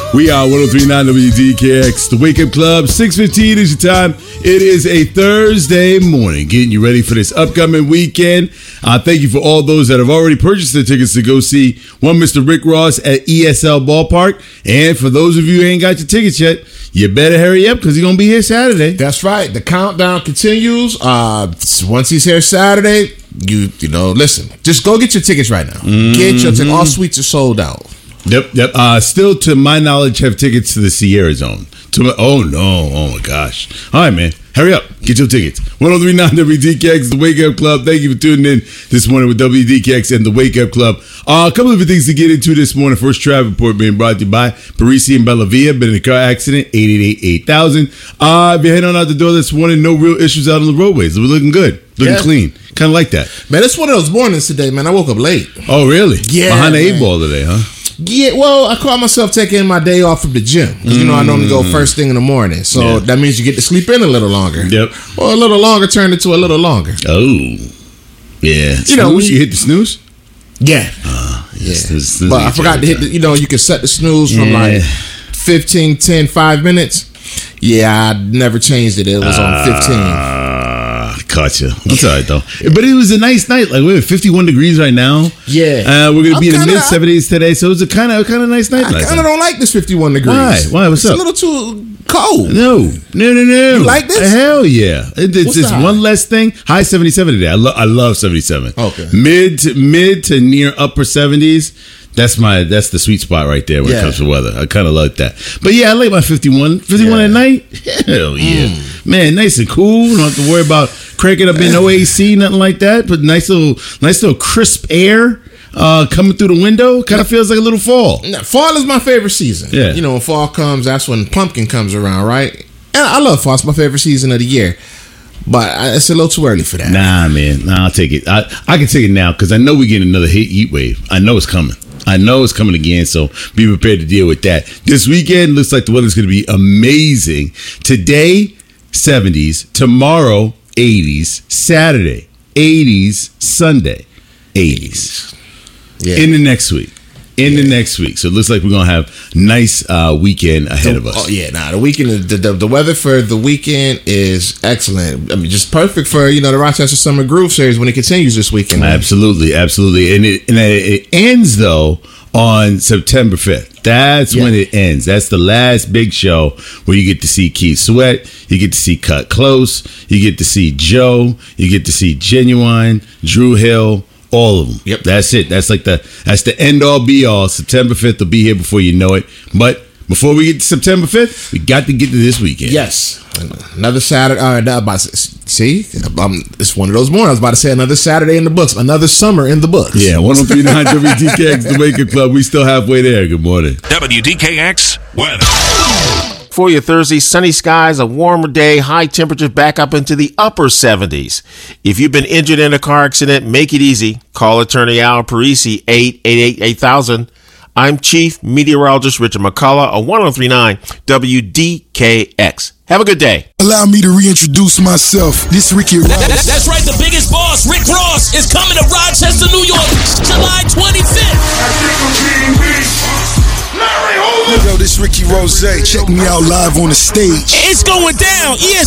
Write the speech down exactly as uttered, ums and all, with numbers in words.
We are one oh three point nine W D K X, the Wake Up Club. six fifteen is your time. It is a Thursday morning, getting you ready for this upcoming weekend. Uh, thank you for all those that have already purchased their tickets to go see one Mister Rick Ross at E S L Ballpark. And for those of you who ain't got your tickets yet, you better hurry up because he's going to be here Saturday. That's right. The countdown continues. Uh, once he's here Saturday, you you know, listen, just go get your tickets right now. Mm-hmm. Get your tickets. All suites are sold out. Yep, yep. Uh, still, to my knowledge, have tickets to the Sierra Zone. To my, oh, no. Oh, my gosh. All right, man. Hurry up. Get your tickets. one oh three point nine W D K X, the Wake Up Club. Thank you for tuning in this morning with W D K X and the Wake Up Club. Uh, a couple of things to get into this morning. First traffic report being brought to you by Parisi and Bella Via. Been in a car accident, eight eight eight, eight thousand. Uh, if you're heading on out the door this morning, no real issues out on the roadways. We're looking good. Looking yeah. clean. Kind of like that. Man, it's one of those mornings today, man. I woke up late. Oh, really? Yeah. Behind the man. eight ball today, huh? Yeah, well, I call myself taking my day off from the gym. Because, you know, I normally go first thing in the morning. So yeah. that means you get to sleep in a little longer. Yep. Or a little longer turned into a little longer. Oh. Yeah. Snooze? You know, we, you hit the snooze? Yeah. Uh, yeah. Snooze, snooze but I forgot to hit the, you know, you can set the snooze from yeah. like fifteen, ten, five minutes. Yeah, I never changed it. It was uh, on fifteen. Caught you. That's all right, though. But it was a nice night. Like, we're at fifty-one degrees right now. Yeah. Uh, we're going to be I'm in the kinda, mid seventies today, so it was a kind of kind of nice night. I kind of don't like this fifty-one degrees. Why? Why? What's it's up? It's a little too cold. No. No, no, no. You like this? Hell yeah. It, it's What's just one less thing. High seventy-seven today. I, lo- I love seventy-seven. Okay. Mid to, mid to near upper seventies. That's my that's the sweet spot right there when yeah. it comes to weather. I kind of like that. But yeah, I like my fifty-one. fifty-one yeah. at night? Hell yeah. Mm. Man, nice and cool. Don't have to worry about cranking up in no A C, nothing like that. But nice little nice little crisp air uh, coming through the window. Kind of feels like a little fall. Fall is my favorite season. Yeah. You know, when fall comes, that's when pumpkin comes around, right? And I love fall. It's my favorite season of the year. But it's a little too early for that. Nah, man. Nah, I'll take it. I, I can take it now because I know we're getting another heat, heat wave. I know it's coming. I know it's coming again, so be prepared to deal with that. This weekend looks like the weather's going to be amazing. Today, seventies. Tomorrow, eighties. Saturday, eighties. Sunday, eighties. Yeah. In the next week. In yeah. the next week. So it looks like we're going to have a nice uh, weekend ahead the, of us. Oh, yeah. Nah, the weekend, the, the, the weather for the weekend is excellent. I mean, just perfect for, you know, the Rochester Summer Groove Series when it continues this weekend. Man. Absolutely. Absolutely. And it, and it ends, though, on September fifth. That's yeah. when it ends. That's the last big show where you get to see Keith Sweat, you get to see Cut Close, you get to see Joe, you get to see Genuine, Drew Hill, all of them. Yep. That's it. That's like the that's the end all be all. September fifth will be here before you know it. But before we get to September fifth, we got to get to this weekend. Yes. Another Saturday. Uh, about see, um, it's one of those mornings. I was about to say another Saturday in the books. Another summer in the books. Yeah, one oh three point nine W D K X, the Wake Up Club. We still halfway there. Good morning. W D K X weather. For you Thursday, sunny skies, a warmer day, high temperatures back up into the upper seventies. If you've been injured in a car accident, make it easy. Call attorney Al Parisi, eight eight eight, eight thousand. I'm Chief Meteorologist Richard McCullough on one oh three point nine W D K X. Have a good day. Allow me to reintroduce myself. This Ricky Ross. That, that's right, the biggest boss, Rick Ross, is coming to Rochester, New York, July twenty-fifth. Yo, this Ricky Rose. Check me out live on the stage. It's going down. E S